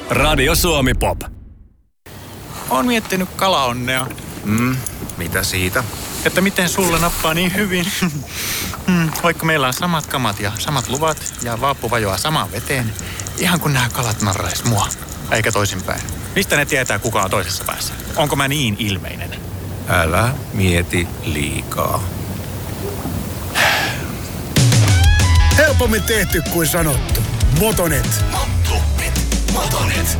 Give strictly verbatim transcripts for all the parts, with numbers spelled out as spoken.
Radio Suomi Pop. Oon miettinyt kalaonnea. Mm, mitä siitä? Että miten sulla nappaa niin hyvin. Vaikka meillä on samat kamat ja samat luvat ja vaappu vajoaa samaan veteen. Ihan kun nämä kalat narrais mua. Eikä toisinpäin. Mistä ne tietää, kuka on toisessa päässä? Onko mä niin ilmeinen? Älä mieti liikaa. Helpommin tehty kuin sanottu. Motonet. Motonet. Motonet.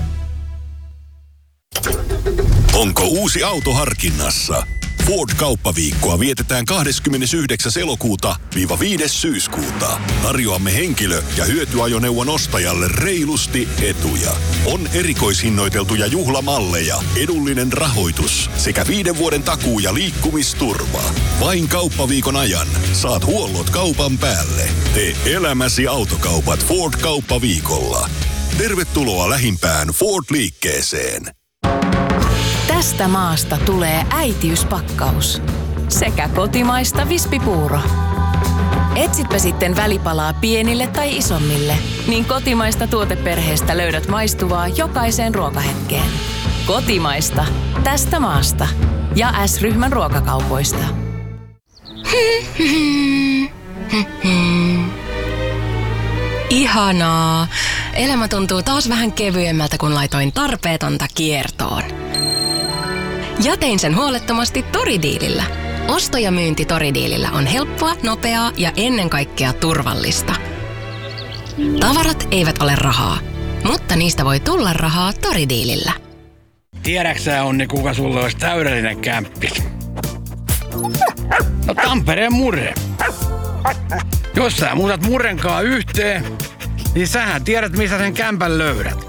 Onko uusi auto harkinnassa? Ford-kauppaviikkoa vietetään kahdeskymmenesyhdeksäs elokuuta viiva viides syyskuuta. Tarjoamme henkilö- ja hyötyajoneuvon ostajalle reilusti etuja. On erikoishinnoiteltuja juhlamalleja, edullinen rahoitus sekä viiden vuoden takuu- ja liikkumisturva. Vain kauppaviikon ajan saat huollot kaupan päälle. Tee elämäsi autokaupat Ford-kauppaviikolla. Tervetuloa lähimpään Ford-liikkeeseen. Tästä maasta tulee äitiyspakkaus. Sekä kotimaista vispipuuro. Etsitpä sitten välipalaa pienille tai isommille, niin kotimaista tuoteperheestä löydät maistuvaa jokaiseen ruokahetkeen. Kotimaista. Tästä maasta. Ja S-ryhmän ruokakaupoista. Ihanaa. Elämä tuntuu taas vähän kevyemmältä, kun laitoin tarpeetonta kiertoon. Ja tein sen huolettomasti Toridiilillä. Osto ja myynti Toridiilillä on helppoa, nopeaa ja ennen kaikkea turvallista. Tavarat eivät ole rahaa, mutta niistä voi tulla rahaa Toridiilillä. Tiedäksä, Onni, kuka sulle olisi täydellinen kämppis? No Tampereen Murre. Jos sä muutat Murrenkaan yhteen, niin sähän tiedät, missä sen kämpän löydät.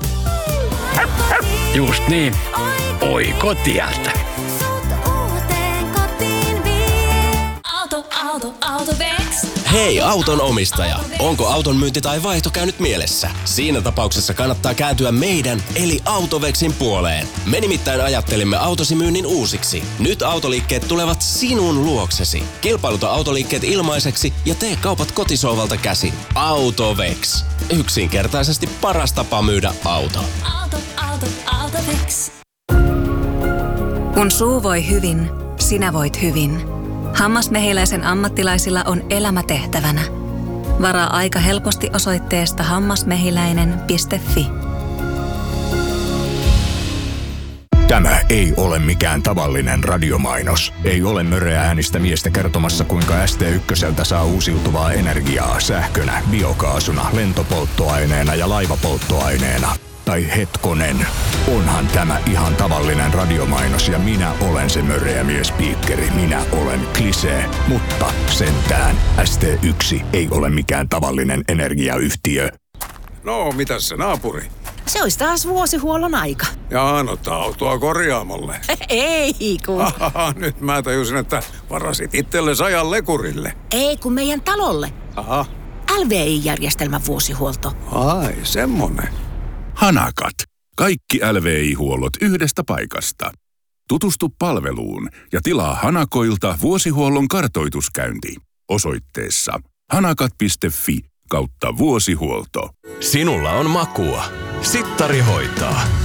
Just niin. Oi kotialta. Auto, auto, Autovex. Hei auton omistaja, onko auton myynti tai vaihto käynyt mielessä? Siinä tapauksessa kannattaa kääntyä meidän eli Autovexin puoleen. Me nimittäin ajattelimme autosi myynnin uusiksi. Nyt autoliikkeet tulevat sinun luoksesi. Kilpailuta autoliikkeet ilmaiseksi ja tee kaupat kotisohvalta käsin. Autovex. Yksinkertaisesti paras tapa myydä auto. Auto, auto, Autovex. Kun suu voi hyvin, sinä voit hyvin. Hammasmehiläisen ammattilaisilla on elämä tehtävänä. Varaa aika helposti osoitteesta hammasmehiläinen piste fi. Tämä ei ole mikään tavallinen radiomainos. Ei ole möreä äänistä miestä kertomassa, kuinka S T ykköseltä saa uusiutuvaa energiaa sähkönä, biokaasuna, lentopolttoaineena ja laivapolttoaineena. Tai hetkonen, onhan tämä ihan tavallinen radiomainos ja minä olen se möreä miespiikkeri. Minä olen Klisee, mutta sentään S T yksi ei ole mikään tavallinen energiayhtiö. No, mitäs se naapuri? Se olisi taas vuosihuollon aika. Jaa, no autoa korjaamolle. Ei kun. Ahaha, nyt mä tajusin, että varasit itsellesi ajan lekurille. Ei kun meidän talolle. Aha. L V I-järjestelmän vuosihuolto. Ai, semmonen. Hanakat. Kaikki L V I-huollot yhdestä paikasta. Tutustu palveluun ja tilaa Hanakoilta vuosihuollon kartoituskäynti osoitteessa hanakat piste fi kautta vuosihuolto. Sinulla on makua. Sittari hoitaa.